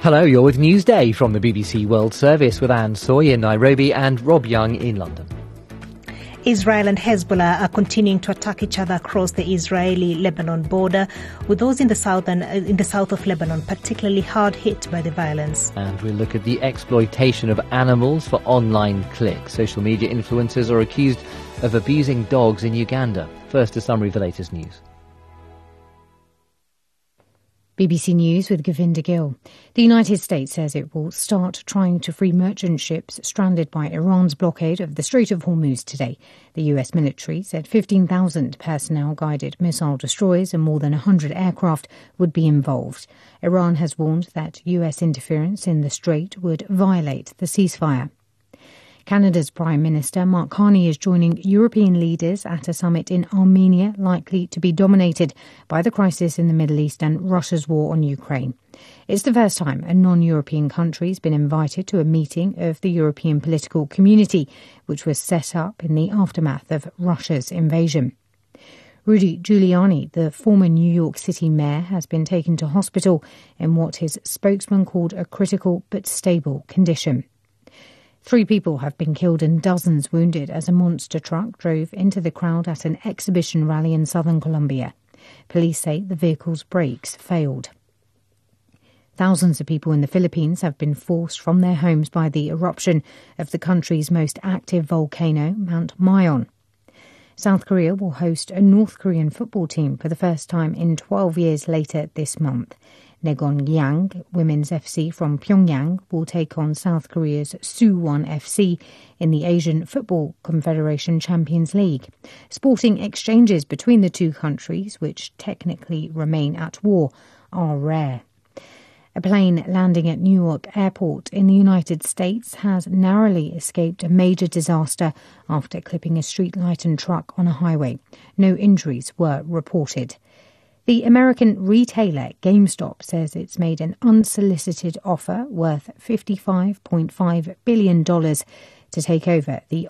Hello, you're with Newsday from the BBC World Service with Anne Soy in Nairobi and Rob Young in London. Israel and Hezbollah are continuing to attack each other across the Israeli-Lebanon border, with those in the south of Lebanon particularly hard hit by the violence. And we'll look at the exploitation of animals for online clicks. Social media influencers are accused of abusing dogs in Uganda. First, a summary of the latest news. BBC News with Govinda Gill. The United States says it will start trying to free merchant ships stranded by Iran's blockade of the Strait of Hormuz today. The US military said 15,000 personnel-guided missile destroyers and more than 100 aircraft would be involved. Iran has warned that US interference in the strait would violate the ceasefire. Canada's Prime Minister Mark Carney is joining European leaders at a summit in Armenia likely to be dominated by the crisis in the Middle East and Russia's war on Ukraine. It's the first time a non-European country has been invited to a meeting of the European political community, which was set up in the aftermath of Russia's invasion. Rudy Giuliani, the former New York City mayor, has been taken to hospital in what his spokesman called a critical but stable condition. 3 people have been killed and dozens wounded as a monster truck drove into the crowd at an exhibition rally in southern Colombia. Police say the vehicle's brakes failed. Thousands of people in the Philippines have been forced from their homes by the eruption of the country's most active volcano, Mount Mayon. South Korea will host a North Korean football team for the first time in 12 years later this month. Naegongyang Women's FC from Pyongyang will take on South Korea's Suwon FC in the Asian Football Confederation Champions League. Sporting exchanges between the two countries, which technically remain at war, are rare. A plane landing at Newark Airport in the United States has narrowly escaped a major disaster after clipping a streetlight and truck on a highway. No injuries were reported. The American retailer GameStop says it's made an unsolicited offer worth $55.5 billion to take over the